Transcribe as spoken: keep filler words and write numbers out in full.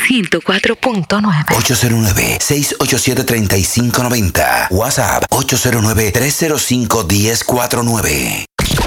ciento cuatro punto nueve. ocho cero nueve, seis ocho siete, tres cinco nueve cero. WhatsApp ocho cero nueve, tres cero cinco, uno cero cuatro nueve.